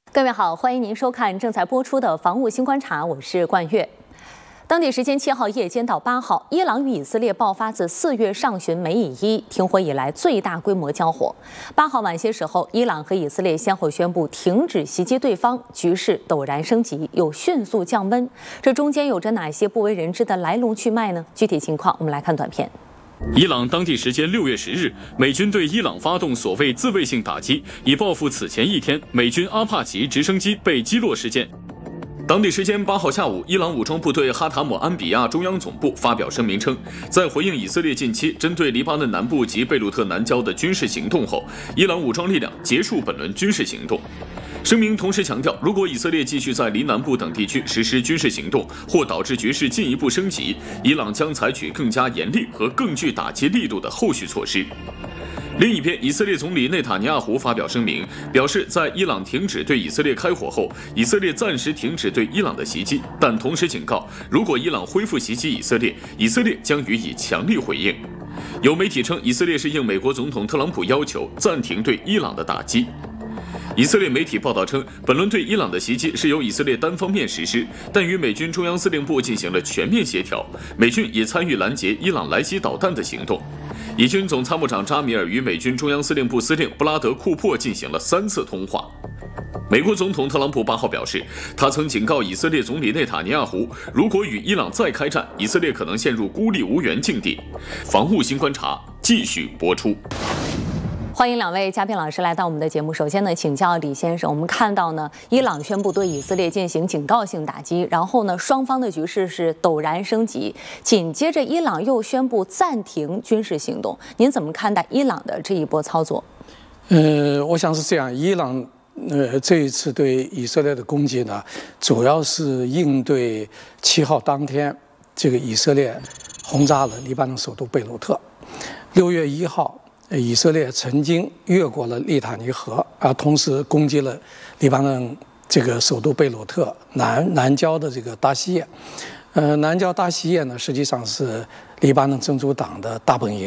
各位好，欢迎您收看正在播出的《防务新观察》，我是冠月。当地时间7号夜间到8号，伊朗与以色列爆发自4月上旬梅以一停火以来最大规模交火。8号晚些时候，伊朗和以色列先后宣布停止袭击对方，局势陡然升级，又迅速降温。这中间有着哪些不为人知的来龙去脉呢？具体情况我们来看短片。 伊朗当地时间6月10日，美军对伊朗发动所谓自卫性打击，以报复此前一天美军阿帕奇直升机被击落事件。当地时间8号下午，伊朗武装部队哈塔姆安比亚中央总部发表声明称，在回应以色列近期针对黎巴嫩南部及贝鲁特南郊的军事行动后，伊朗武装力量结束本轮军事行动。声明同时强调，如果以色列继续在黎南部等地区实施军事行动，或导致局势进一步升级，伊朗将采取更加严厉和更具打击力度的后续措施。另一边，以色列总理内塔尼亚胡发表声明，表示在伊朗停止对以色列开火后，以色列暂时停止对伊朗的袭击，但同时警告，如果伊朗恢复袭击以色列，以色列将予以强力回应。有媒体称，以色列是应美国总统特朗普要求暂停对伊朗的打击。以色列媒体报道称，本轮对伊朗的袭击是由以色列单方面实施，但与美军中央司令部进行了全面协调，美军也参与拦截伊朗来袭导弹的行动。以军总参谋长扎米尔与美军中央司令部司令布拉德库珀进行了3次通话。美国总统特朗普8号表示，他曾警告以色列总理内塔尼亚胡，如果与伊朗再开战，以色列可能陷入孤立无援境地。防务新观察继续播出。 欢迎2位嘉宾老师来到我们的节目。首先呢，请教李先生，我们看到呢，伊朗宣布对以色列进行警告性打击，然后呢，双方的局势是陡然升级，紧接着伊朗又宣布暂停军事行动。您怎么看待伊朗的这一波操作？ 我想是这样，伊朗这一次对以色列的攻击呢，主要是应对7号当天这个以色列轰炸了黎巴嫩首都贝鲁特。6月1号。以色列曾经越过了利塔尼河，同时攻击了黎巴嫩这个首都贝鲁特南郊的这个大西叶。南郊大西叶呢，实际上是黎巴嫩真主党的大本营。